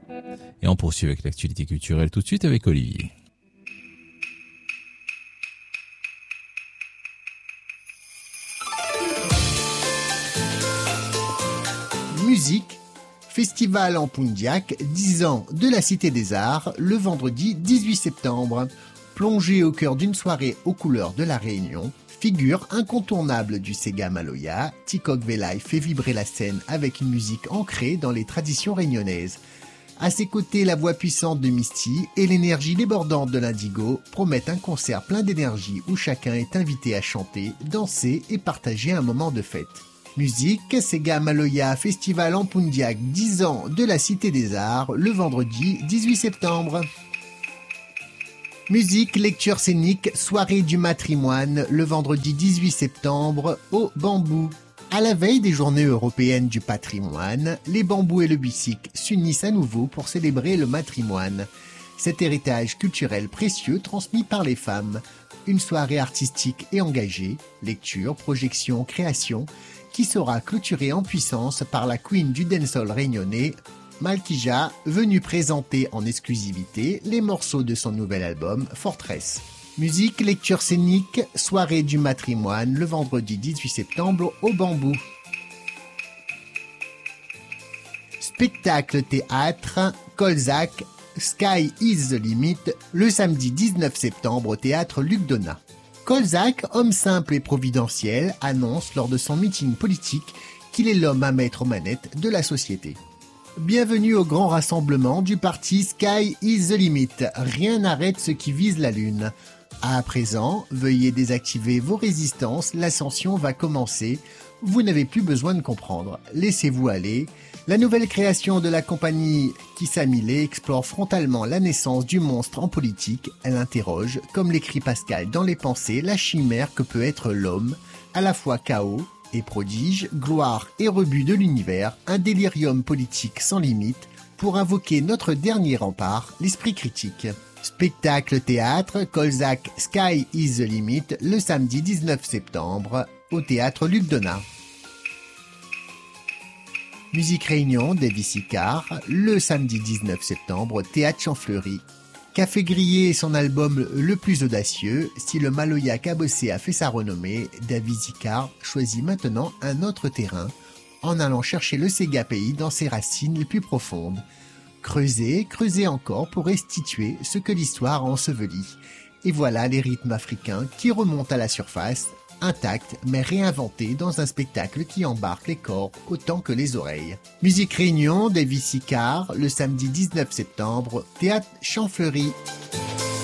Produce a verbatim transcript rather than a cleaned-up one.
Et on poursuit avec l'actualité culturelle tout de suite avec Olivier. Musique, festival en Pundiac, dix ans de la Cité des Arts, le vendredi dix-huit septembre. Plongé au cœur d'une soirée aux couleurs de la Réunion, figure incontournable du Sega Maloya, Tikok Velay fait vibrer la scène avec une musique ancrée dans les traditions réunionnaises. À ses côtés, la voix puissante de Misty et l'énergie débordante de l'Indigo promettent un concert plein d'énergie où chacun est invité à chanter, danser et partager un moment de fête. Musique, Sega Maloya Festival en Pundiac, dix ans de la Cité des Arts, le vendredi dix-huit septembre. Musique, lecture scénique, soirée du matrimoine, le vendredi dix-huit septembre, au Bambou. À la veille des journées européennes du patrimoine, les Bambous et le Bussic s'unissent à nouveau pour célébrer le matrimoine. Cet héritage culturel précieux transmis par les femmes. Une soirée artistique et engagée, lecture, projection, création, qui sera clôturée en puissance par la queen du dancehall réunionnais, Malkija, venue présenter en exclusivité les morceaux de son nouvel album Fortress. Musique, lecture scénique, soirée du matrimoine, le vendredi dix-huit septembre au Bambou. Spectacle théâtre, Colzac, Sky is the Limit, le samedi dix-neuf septembre au théâtre Luc Donat. Colzac, homme simple et providentiel, annonce lors de son meeting politique qu'il est l'homme à mettre aux manettes de la société. Bienvenue au grand rassemblement du parti Sky is the Limit. Rien n'arrête ceux qui visent la lune. À présent, veuillez désactiver vos résistances, l'ascension va commencer. Vous n'avez plus besoin de comprendre. Laissez-vous aller. La nouvelle création de la compagnie Kissa Millet explore frontalement la naissance du monstre en politique. Elle interroge, comme l'écrit Pascal dans Les Pensées, la chimère que peut être l'homme, à la fois chaos et prodige, gloire et rebut de l'univers, un délirium politique sans limite pour invoquer notre dernier rempart, l'esprit critique. Spectacle théâtre, Colzac Sky is the Limit, le samedi dix-neuf septembre, au théâtre Luc Donat. Musique Réunion, Davis Icard, le samedi dix-neuf septembre, au théâtre Champfleury. Café Grillé est son album le plus audacieux. Si le Maloya cabossé a fait sa renommée, Davis Icard choisit maintenant un autre terrain, en allant chercher le Sega pays dans ses racines les plus profondes. Creuser, creuser encore pour restituer ce que l'histoire a enseveli. Et voilà les rythmes africains qui remontent à la surface, intacts mais réinventés dans un spectacle qui embarque les corps autant que les oreilles. Musique Réunion, Davis Icard, le samedi dix-neuf septembre, théâtre Champfleury.